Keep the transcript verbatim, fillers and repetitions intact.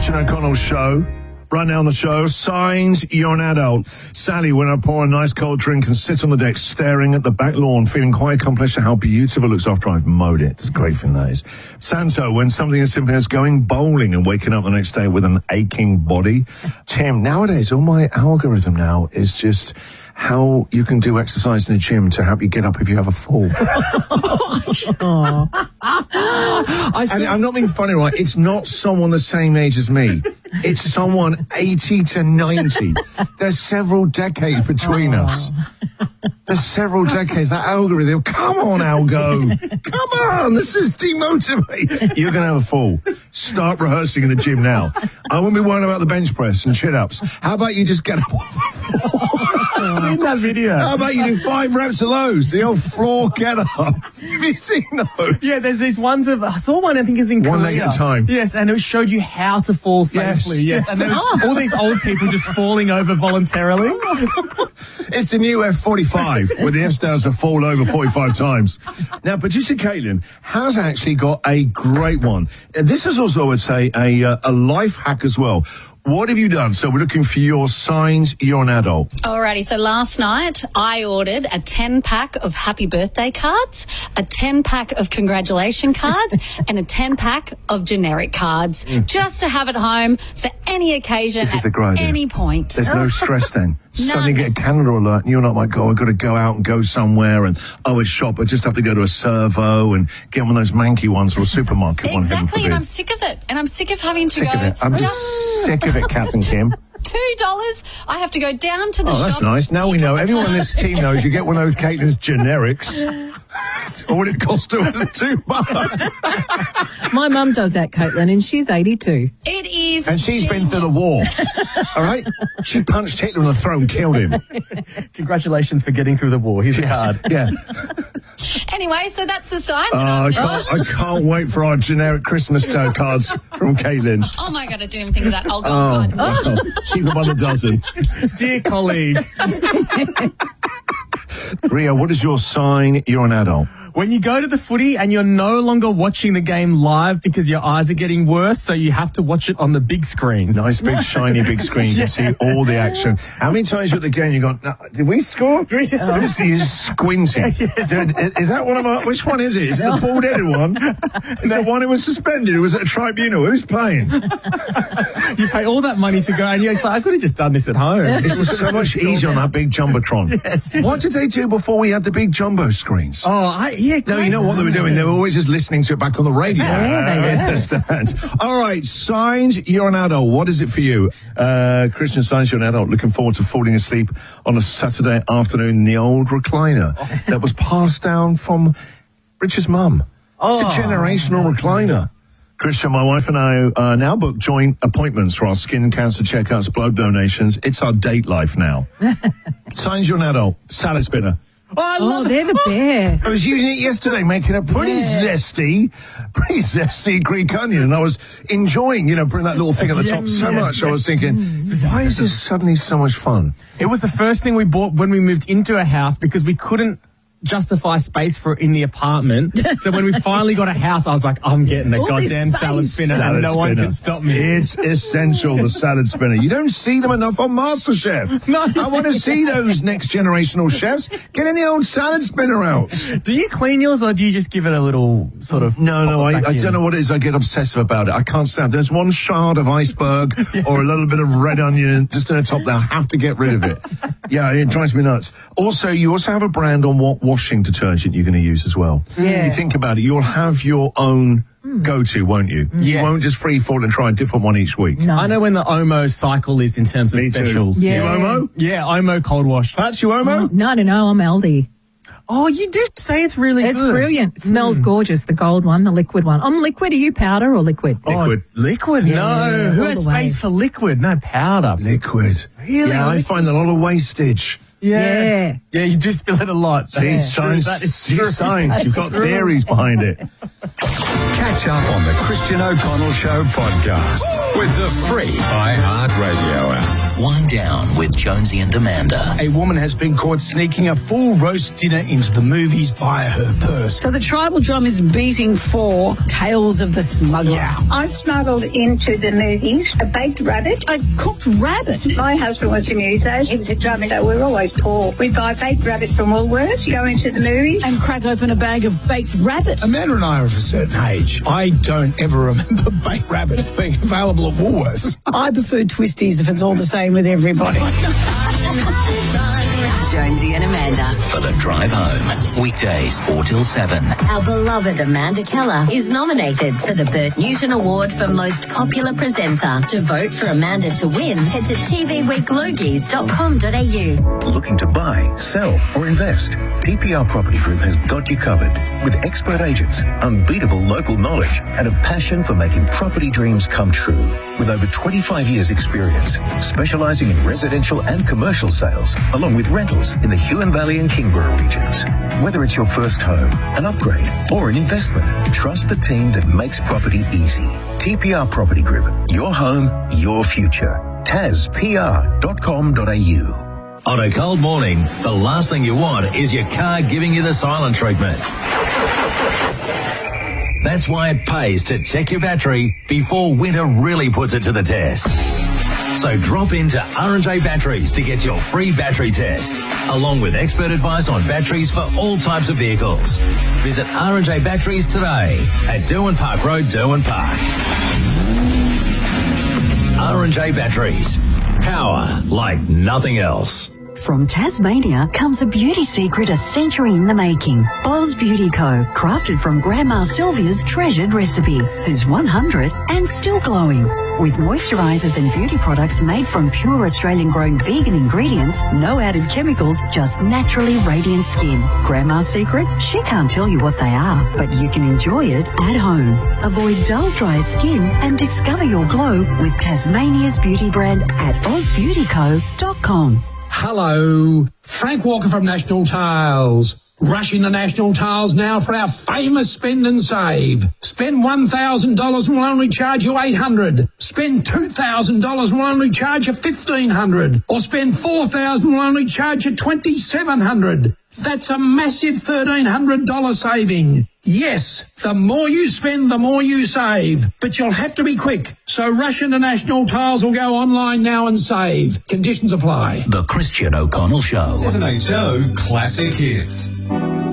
Christian O'Connell Show. Right now on the show, signs you're an adult. Sally, when I pour a nice cold drink and sit on the deck staring at the back lawn, feeling quite accomplished at how beautiful it looks after I've mowed it. It's a great thing, that is. Santo, when something as simple as going bowling and waking up the next day with an aching body. Tim, nowadays, all my algorithm now is just how you can do exercise in the gym to help you get up if you have a fall. I and I'm not being funny, right? It's not someone the same age as me. It's someone eighty to ninety. There's several decades between oh. us. There's several decades. That algorithm, come on, Algo. Come on, this is demotivating. You're going to have a fall. Start rehearsing in the gym now. I wouldn't be worrying about the bench press and chin-ups. How about you just get up off the floor? I've seen that video. How about you do five reps of those? The old floor get up. Have you seen those? Yeah, there's these ones of, I saw one, I think is in Korea. One leg at a time. Yes, and it showed you how to fall safely. Yes. yes. And there was all these old people just falling over voluntarily. It's the new F forty-five, where the F-stars have fallen over forty-five times. Now, producer Caitlin has actually got a great one. And this is also, I would say, a, uh, a life hack as well. What have you done? So we're looking for your signs you're an adult. Alrighty, so last night I ordered a ten-pack of happy birthday cards, a ten-pack of congratulation cards, and a ten-pack of generic cards, mm. just to have at home for any occasion this is at a great idea. Any point. There's no stress then. Suddenly None. get a calendar alert and you're not like, oh, I've got to go out and go somewhere and, oh, it's shop. I just have to go to a servo and get one of those manky ones or a supermarket one. Exactly, and I'm sick of it. And I'm sick of having to sick go. Of it. I'm just sick of it, Captain Kim. Two dollars. I have to go down to the oh, shop. Oh, that's nice. Now we know. Everyone in this team knows you get one of those Caitlin's generics. All it cost her was two bucks. My mum does that, Caitlin, and she's eighty-two. It is And she's genius. been through the war. All right? She punched Hitler in the throat and killed him. Congratulations for getting through the war. Here's yes. a card. Yeah. Anyway, so that's the sign. Oh, That I can't, I can't wait for our generic Christmas tote cards from Caitlin. Oh, my God, I didn't even think of that. I'll go oh, and find oh. Cheaper by the dozen. Dear colleague. Rio, what is your sign you're an adult? When you go to the footy and you're no longer watching the game live because your eyes are getting worse, so you have to watch it on the big screens. Nice, big, shiny, big screen. You yeah. can see all the action. How many times you're at the game you gone, no, did we score? Yes. I'm just, you're just squinting. Yes. Is, is that one of our, which one is it? Is it the bald-headed one? Is it one who was suspended? Or was it a tribunal? Who's playing? You pay all that money to go and you're like, I could have just done this at home. This is so much easier on that big Jumbotron. Yes. What did they do before we had the big jumbo screens? Oh, I, yeah. No, you know what they were doing? They were always just listening to it back on the radio. Yeah, they I understand. All right, signs you're an adult. What is it for you? Uh, Christian, signs you're an adult. Looking forward to falling asleep on a Saturday afternoon in the old recliner that was passed down from Richard's mum. Oh. It's a generational recliner. Christian, my wife and I uh, now book joint appointments for our skin cancer checkups, blood donations. It's our date life now. Signs you're an adult. Salad spinner. Oh, I Oh, love they're the best. I was using it yesterday, making a pretty Yes. zesty, pretty zesty Greek onion. And I was enjoying, you know, putting that little thing at the top so Yeah, much. yeah. I was thinking, why is this suddenly so much fun? It was the first thing we bought when we moved into a house because we couldn't justify space for it in the apartment. So when we finally got a house, I was like, I'm getting the All this goddamn salad space. spinner Salad and no one spinner. can stop me. It's essential, the salad spinner. You don't see them enough on MasterChef. No. I want to see those next generational chefs getting the old salad spinner out. Do you clean yours or do you just give it a little sort of... No, no, I, back I in? don't know what it is. I get obsessive about it. I can't stand it. There's one shard of iceberg or a little bit of red onion just in the top there. I have to get rid of it. Yeah, it drives me nuts. Also, you also have a brand on what washing detergent you're going to use as well. Yeah. You think about it, you'll have your own go-to, won't you? You Yes. won't just free fall and try a different one each week. No. I know when the Omo cycle is in terms of Me too. specials. Yeah. You Omo? Yeah, Omo cold wash. That's you Omo? No, no, no, I'm Aldi. Oh, you do say it's really It's good. brilliant. It smells gorgeous, the gold one, the liquid one. I'm liquid. Are you powder or liquid? Liquid. Oh, liquid? Yeah, no. Who all has the way. space for liquid? No, powder. Liquid. Really? Yeah, I Liquid? find a lot of wastage. Yeah. Yeah, you do spill it a lot. See, That's science, true. That is see, true. science. That's You've got true. theories behind it. Catch up on the Christian O'Connell Show podcast with the free iHeartRadio app. Wind Down with Jonesy and Amanda. A woman has been caught sneaking a full roast dinner into the movies via her purse. So the tribal drum is beating for Tales of the Smuggler. Yeah. I smuggled into the movies a baked rabbit. A cooked rabbit. My husband was a muso. He was a drummer, so we were always poor. We'd buy baked rabbit from Woolworths, go into the movies. And crack open a bag of baked rabbit. Amanda and I are of a certain age. I don't ever remember baked rabbit being available at Woolworths. I prefer twisties if it's all the same with everybody. Jonesy and Amanda. For the drive home. Weekdays four till seven. Our beloved Amanda Keller is nominated for the Bert Newton Award for Most Popular Presenter. To vote for Amanda to win, head to t v week logies dot com dot a u. Looking to buy, sell or invest? T P R Property Group has got you covered. With expert agents, unbeatable local knowledge and a passion for making property dreams come true. With over twenty-five years experience, specialising in residential and commercial sales, along with rentals in the Huon Valley and Kingborough regions. Whether it's your first home, an upgrade or an investment, trust the team that makes property easy. T P R Property Group, your home, your future. taz p r dot com dot a u. On a cold morning, the last thing you want is your car giving you the silent treatment. That's why it pays to check your battery before winter really puts it to the test. So drop into R and J Batteries to get your free battery test, along with expert advice on batteries for all types of vehicles. Visit R and J Batteries today at Derwent Park Road, Derwent Park. R and J Batteries. Power like nothing else. From Tasmania comes a beauty secret a century in the making. Oz Beauty Co. Crafted from Grandma Sylvia's treasured recipe, who's one hundred and still glowing. With moisturisers and beauty products made from pure Australian-grown vegan ingredients, no added chemicals, just naturally radiant skin. Grandma's secret? She can't tell you what they are, but you can enjoy it at home. Avoid dull, dry skin and discover your glow with Tasmania's beauty brand at oz beauty co dot com. Hello, Frank Walker from National Tiles. Rush into National Tiles now for our famous spend and save. Spend one thousand dollars and we'll only charge you eight hundred dollars. Spend two thousand dollars and we'll only charge you fifteen hundred dollars. Or spend four thousand dollars and we'll only charge you twenty-seven hundred dollars. That's a massive thirteen hundred dollars saving. Yes, the more you spend, the more you save. But you'll have to be quick. So rush into National Tiles or go online now and save. Conditions apply. The Christian O'Connell Show. seven H O Classic Hits.